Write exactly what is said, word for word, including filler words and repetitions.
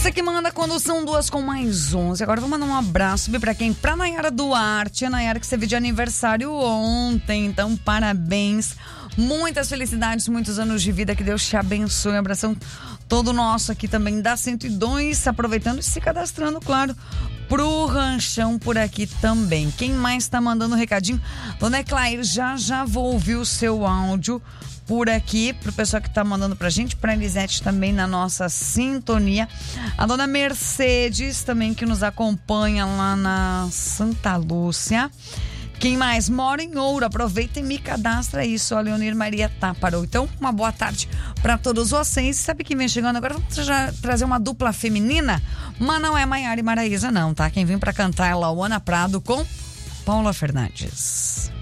Você que manda quando são duas com mais onze. Agora vou mandar um abraço pra quem? Pra Nayara Duarte. A Nayara que teve de aniversário ontem. Então, parabéns. Muitas felicidades, muitos anos de vida. Que Deus te abençoe. Um abração todo nosso aqui também da cento e dois. Aproveitando e se cadastrando, claro, pro ranchão por aqui também. Quem mais tá mandando um recadinho? Dona Eclair, já já vou ouvir o seu áudio por aqui, pro pessoal que tá mandando pra gente, pra Elisete também na nossa sintonia. A dona Mercedes também que nos acompanha lá na Santa Lúcia. Quem mais mora em Ouro, aproveita e me cadastra aí, só Leonir Maria Táparo. Então, uma boa tarde para todos vocês. Sabe quem vem chegando agora? Vamos já trazer uma dupla feminina, mas não é Maiara e Maraísa não, tá? Quem vem para cantar é Lauana Prado com Paula Fernandes.